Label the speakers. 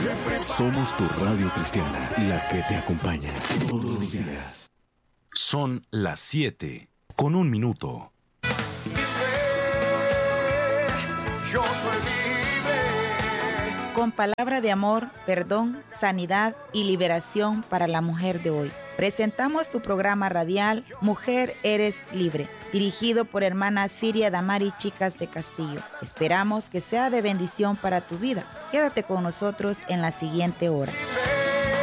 Speaker 1: Somos tu radio cristiana, la que te acompaña todos los días.
Speaker 2: Son las 7:01.
Speaker 3: Yo soy libre.
Speaker 4: Con palabra de amor, perdón, sanidad y liberación para la mujer de hoy. Presentamos tu programa radial Mujer Eres Libre, dirigido por hermana Siria Damari Chicas de Castillo. Esperamos que sea de bendición para tu vida. Quédate con nosotros en la siguiente hora.